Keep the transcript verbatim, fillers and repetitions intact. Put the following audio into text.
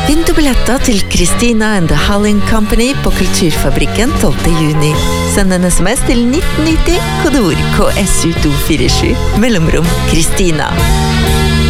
Vinn du billetter til Christina and the Halling Company på Kulturfabrikken tolvte juni. Send en sms til nitten nitti, kodeord K S U to fire sju, mellomrom Christina.